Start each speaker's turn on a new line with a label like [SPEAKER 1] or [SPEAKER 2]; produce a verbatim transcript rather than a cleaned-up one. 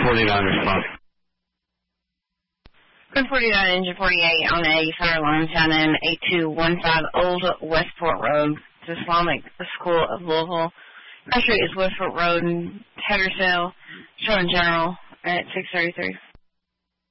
[SPEAKER 1] forty-nine response.
[SPEAKER 2] Grid forty-nine, engine forty-eight on a center line, Shannon eight two one five Old Westport Road, to Islamic School of Louisville. Pressure is Westport Road and Tattersall, showing general at six thirty-three.